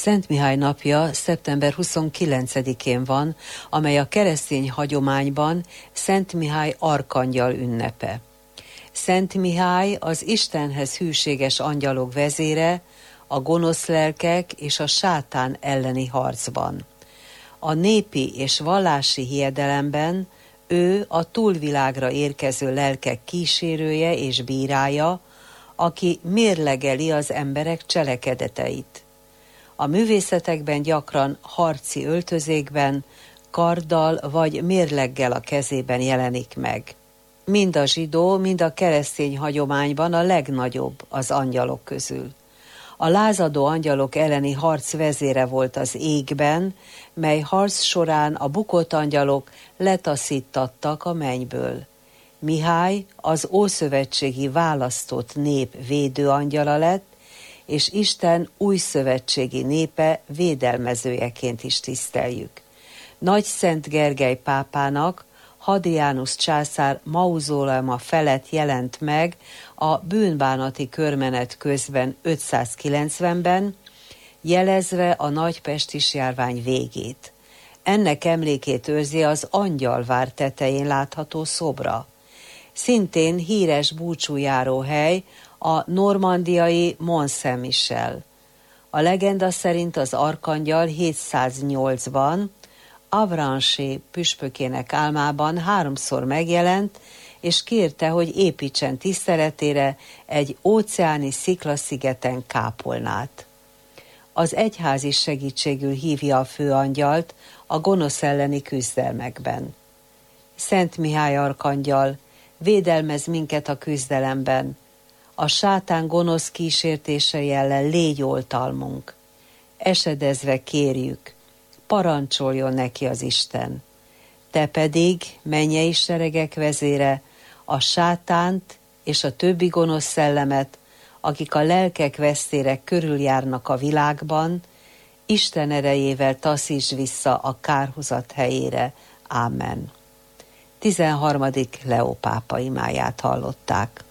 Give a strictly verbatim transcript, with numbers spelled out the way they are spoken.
Szent Mihály napja szeptember huszonkilencedikén van, amely a keresztény hagyományban Szent Mihály arkangyal ünnepe. Szent Mihály az Istenhez hűséges angyalok vezére, a gonosz lelkek és a sátán elleni harcban. A népi és vallási hiedelemben ő a túlvilágra érkező lelkek kísérője és bírája, aki mérlegeli az emberek cselekedeteit. A művészetekben gyakran harci öltözékben, karddal vagy mérleggel a kezében jelenik meg. Mind a zsidó, mind a keresztény hagyományban a legnagyobb az angyalok közül. A lázadó angyalok elleni harc vezére volt az égben, mely harc során a bukott angyalok letaszítattak a mennyből. Mihály az ószövetségi választott nép védőangyala lett, és Isten újszövetségi népe védelmezőjeként is tiszteljük. Nagy Szent Gergely pápának Hadrianus császár mauzóleuma felett jelent meg a bűnbánati körmenet közben ötszázkilencvenben, jelezve a nagypestis járvány végét. Ennek emlékét őrzi az Angyalvár tetején látható szobra. Szintén híres búcsújáróhely a normandiai Mont Saint-Michel. A legenda szerint az arkangyal hétszáznyolcban Avranches püspökének álmában háromszor megjelent, és kérte, hogy építsen tiszteletére egy óceáni sziklaszigeten kápolnát. Az egyház is segítségül hívja a főangyalt a gonosz elleni küzdelmekben. Szent Mihály arkangyal, védelmez minket a küzdelemben, a sátán gonosz kísértései ellen légy oltalmunk. Esedezve kérjük, parancsoljon neki az Isten. Te pedig, mennyei seregek vezére, a sátánt és a többi gonosz szellemet, akik a lelkek vesztére körüljárnak a világban, Isten erejével taszítsd vissza a kárhozat helyére. Ámen. tizenharmadik Leó pápa imáját hallották.